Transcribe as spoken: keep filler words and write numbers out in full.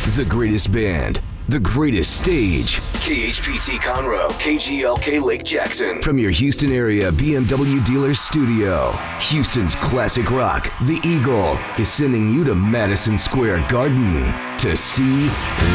The greatest band, the greatest stage. K H P T Conroe, K G L K Lake Jackson. From your Houston area B M W dealer studio, Houston's classic rock, The Eagle, is sending you to Madison Square Garden to see